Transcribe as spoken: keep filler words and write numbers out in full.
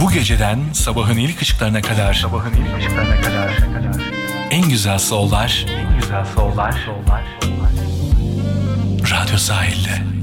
Bu geceden sabahın ilk ışıklarına kadar, sabahın ilk ışıklarına kadar en güzel soul'lar, en güzel soul'lar, Radyo Sahil'de.